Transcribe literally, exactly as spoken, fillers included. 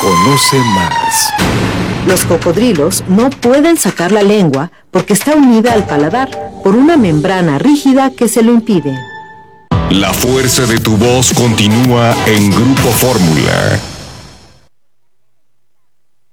Conoce más. Los cocodrilos no pueden sacar la lengua porque está unida al paladar por una membrana rígida que se lo impide. La fuerza de tu voz continúa en Grupo Fórmula.